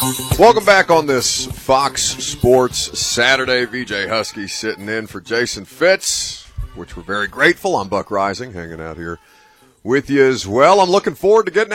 Welcome back on this Fox Sports Saturday. VJ Husky sitting in for Jason Fitz, which we're very grateful. I'm Buck Rising, hanging out here with you as well. I'm looking forward to getting